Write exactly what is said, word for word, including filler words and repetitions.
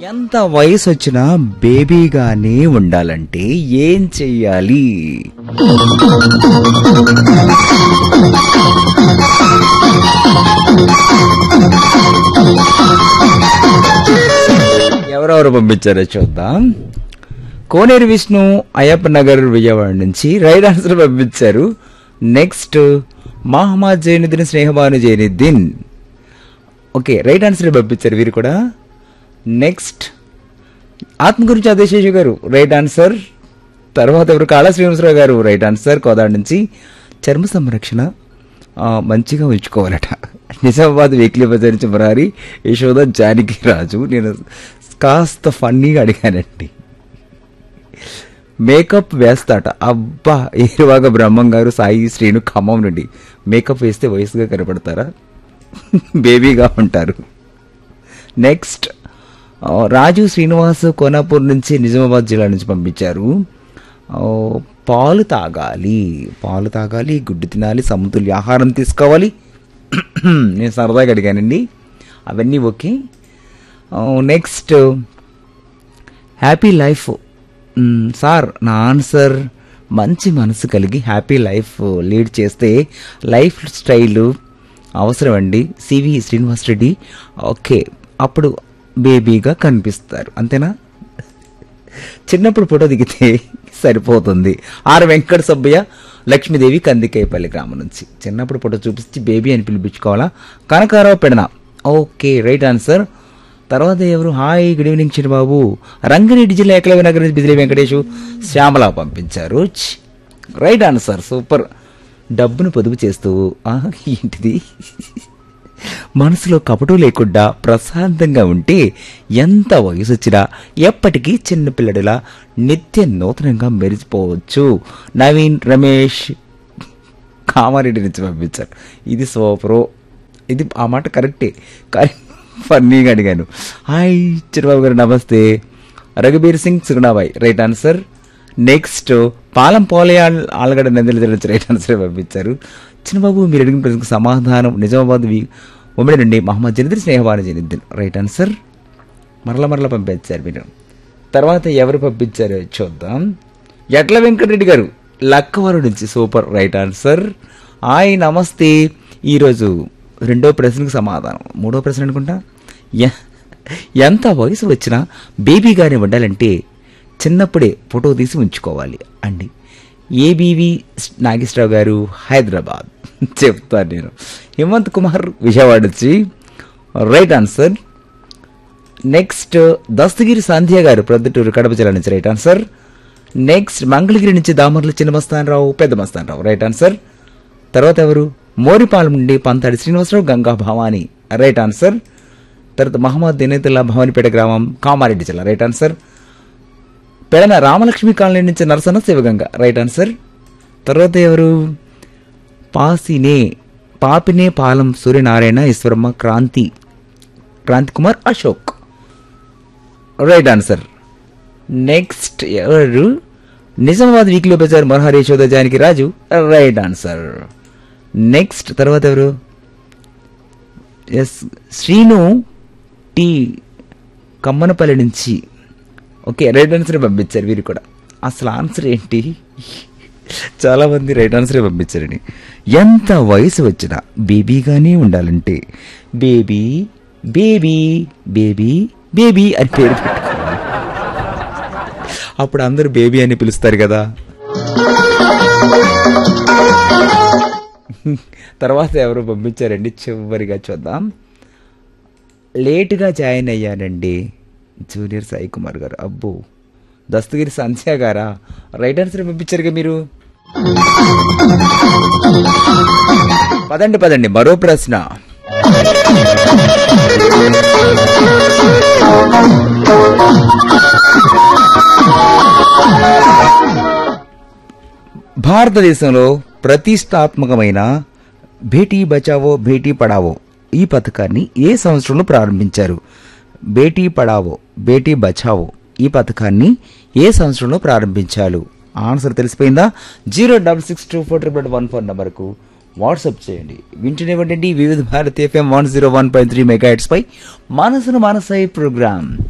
ఎంత వయసు వచ్చినా బేబీగానే ఉండాలంటే ఏం చెయ్యాలి? ఎవరెవరు పంపించారో చూద్దాం. కోనేరు విష్ణు అయ్యప్ప నగర్ విజయవాడ నుంచి రైట్ ఆన్సర్ పంపించారు. Next Mohammed Zainuddin Sneha Banu Zainuddin okay right answer పంపించారు వీరు కూడా. నెక్స్ట్ ఆత్మ గురించి ఆదేశేషు గారు రైట్ ఆన్సర్. తర్వాత ఎవరు కాళా శ్రీనివాసరావు గారు రైట్ ఆన్సర్. కోదాడ నుంచి చర్మ సంరక్షణ మంచిగా ఉంచుకోవాలట. నిజామాబాద్ వీక్లీ బజార్ నుంచి మురారి యశోద జానకి రాజు. నేను కాస్త ఫన్నీగా అడిగానండి. మేకప్ వేస్తాట. అబ్బా ఏరువాగ బ్రహ్మం గారు సాయి శ్రీను ఖమ్మం నుండి మేకప్ వేస్తే వయసుగా కనపడతారా? బేబీగా ఉంటారు. నెక్స్ట్ రాజు శ్రీనివాస్ కోనాపూర్ నుంచి నిజామాబాద్ జిల్లా నుంచి పంపించారు. పాలు తాగాలి పాలు తాగాలి గుడ్డు తినాలి సమతుల్య ఆహారం తీసుకోవాలి. నేను సరదాగా అడిగానండి, అవన్నీ okay. Next happy life sir. నా ఆన్సర్ మంచి మనసు కలిగి హ్యాపీ లైఫ్ లీడ్ చేస్తే లైఫ్ స్టైల్ అవసరం అండి. సివి శ్రీనివాస్ రెడ్డి. ఓకే అప్పుడు బేబీగా కనిపిస్తారు అంతేనా? చిన్నప్పుడు ఫోటో దిగితే సరిపోతుంది. ఆర్ వెంకట సుబ్బయ్య లక్ష్మీదేవి కందికైపల్లి గ్రామం నుంచి చిన్నప్పుడు ఫోటో చూపించి బేబీ అని పిలిపించుకోవాలా? Kanakarao Pedana okay right answer. తర్వాత ఎవరు హాయ్ గుడ్ ఈవినింగ్ చిన్నబాబు రంగారెడ్డి జిల్లా ఏకలవ్య నగర్ నుంచి బిజిలీ వెంకటేష్ శ్యామల పంపించారు. Right answer super. డబ్బును పొదుపు చేస్తూ ఏంటిది మనసులో కపటం లేకుండా ప్రశాంతంగా ఉంటే ఎంత వయసు వచ్చినా ఎప్పటికీ చిన్నపిల్లడిలా నిత్య నూతనంగా మెరిసిపోవచ్చు. నవీన్ రమేష్ కామారెడ్డి నుంచి పంపించారు. ఇది సూపరో. ఇది ఆ మాట కరెక్టే కానీ ఫన్నీగా అడిగాను. హాయ్ చిరబాబు గారు నమస్తే. Raghubir Singh Sugunabai right answer. Next పాలం పోలయ ఆలగడ్డ నందిల నుంచి రైట్ ఆన్సర్ పంపించారు. చిన్నబాబు మీరు అడిగిన ప్రశ్నకు సమాధానం నిజామాబాద్ ఉమ్మడి నుండి మహమ్మద్ జైనుద్దీన్ స్నేహబాను జైనుద్దీన్ రైట్ ఆన్సర్. మరల మరల పంపించారు మీరు. తర్వాత ఎవరు పంపించారో చూద్దాం. ఎట్ల వెంకటరెడ్డి గారు లక్కవరం నుంచి సూపర్ రైట్ ఆన్సర్. హాయ్ నమస్తే. ఈరోజు రెండో ప్రశ్నకు సమాధానం మూడో ప్రశ్న అనుకుంటా. ఎంత వయసు వచ్చినా బేబీగానే ఉండాలంటే చిన్నప్పుడే ఫోటో తీసి ఉంచుకోవాలి అండి. ఏబీవి నాగేశ్వరరావు గారు హైదరాబాద్ చెప్తాను నేను. హేమంత్ కుమార్ విజయవాడ నుంచి రైట్ ఆన్సర్. నెక్స్ట్ దస్తగిరి సంధ్య గారు ప్రొద్దుటూరు కడప జిల్లా నుంచి రైట్ ఆన్సర్. నెక్స్ట్ మంగళగిరి నుంచి దామర్ల చిన్న మస్తానరావు పెద్ద మస్తానరావు రైట్ ఆన్సర్. తర్వాత ఎవరు మోరిపాలెం నుండి పంతాడి శ్రీనివాసరావు గంగా భవాని రైట్ ఆన్సర్. తర్వాత మహమ్మద్ దినేతుల్లా భవానీపేట గ్రామం కామారెడ్డి జిల్లా right answer. Pedana Ramalakshmi colony నుంచి నరసన శివగంగ రైట్ ఆన్సర్. తర్వాత ఎవరు పాసినే పాపినే పాలం Suryanarayana Eshwaramma Kranti Kranti Kumar Ashok right answer. Next ఎవరు నిజామాబాద్ వీక్లీ బజార్ మరహరి యశోద జానకి రాజు రైట్ ఆన్సర్. నెక్స్ట్ తర్వాత ఎవరు ఎస్ శ్రీను టి కమ్మనపల్లి నుంచి ఓకే రైట్ ఆన్సర్ పంపించారు వీరు కూడా. అసలు ఆన్సర్ ఏంటి? చాలా మంది రైట్ ఆన్సరే పంపించారండి. ఎంత వయసు వచ్చినా బేబీగానే ఉండాలంటే బేబీ బేబీ బేబీ బేబీ అని పేరు పెట్టుకోవాలి. అప్పుడు అందరూ బేబీ అని పిలుస్తారు కదా. తర్వాత ఎవరు పంపించారండి చివరిగా చూద్దాం. లేటుగా జాయిన్ అయ్యానండి జూనియర్ సాయి కుమార్ గారు. అబ్బో దస్తగిరి సంధ్య గారా రైట్ ఆన్సర్ పంపించారుగా మీరు. పదండి పదండి మరో ప్రశ్న. భారతదేశంలో ప్రతిష్టాత్మకమైన బేటీ బచావో బేటీ పడావో ఈ పథకాన్ని ఏ సంవత్సరంలో ప్రారంభించారు? బేటీ పడావో బేటీ బచావో ఈ పథకాన్ని ఏ సంవత్సరంలో ప్రారంభించారు? ఆన్సర్ తెలిసిపోయిందా? Zero double six two four triple one four నెంబర్కు వాట్సాప్ చేయండి. వింటూనే ఉండండి వివిధ Bharati FM one zero one point three mega hertz పై మనసును మనసై ప్రోగ్రామ్.